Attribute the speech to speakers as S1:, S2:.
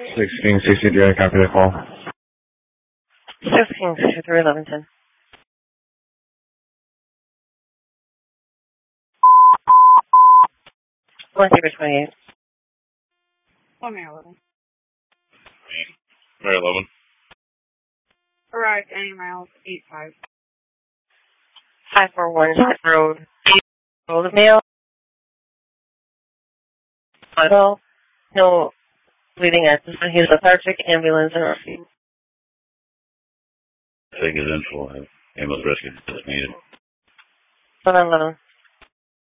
S1: 1663, I copy the call.
S2: 1663, 1110. One Zebra 28.
S3: One Mare 11.
S4: Mare 11.
S3: Arrived any miles 85.
S2: 541 Road. Golden Mail. Well, no bleeding access. He's lethargic. Ambulance and rescue.
S4: Take his info. Ambulance rescue is needed.
S2: 1111.